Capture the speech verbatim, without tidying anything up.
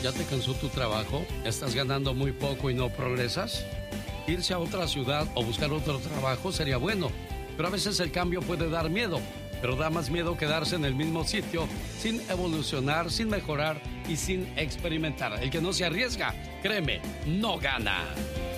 ¿Ya te cansó tu trabajo? ¿Estás ganando muy poco y no progresas? Irse a otra ciudad o buscar otro trabajo sería bueno, pero a veces el cambio puede dar miedo. Pero da más miedo quedarse en el mismo sitio sin evolucionar, sin mejorar y sin experimentar. El que no se arriesga, créeme, no gana.